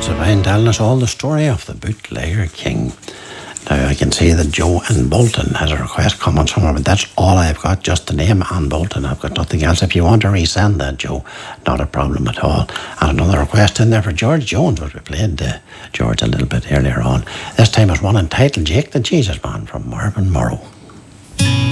Sabine telling us all the story of the bootlegger king. Now I can see that Joe in Bolton has a request coming somewhere, but that's all I've got, just the name and Bolton. I've got nothing else. If you want to resend that, Joe, not a problem at all. And another request in there for George Jones, which we played George a little bit earlier on. This time was one entitled Jake the Jesus Man from Marvin Morrow.